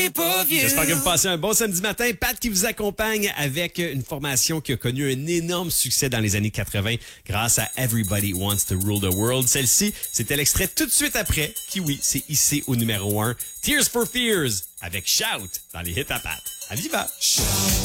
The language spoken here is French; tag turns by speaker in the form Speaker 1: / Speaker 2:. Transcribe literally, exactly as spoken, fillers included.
Speaker 1: est pas vieux.
Speaker 2: J'espère que vous passez un bon samedi matin. Pat qui vous accompagne avec une formation qui a connu un énorme succès dans les années quatre-vingt grâce à Everybody Wants to Rule the World. Celle-ci, c'était l'extrait tout de suite après qui, oui, c'est hissé au numéro un. Tears for Fears avec Shout dans les hits à Pat. Allez, va!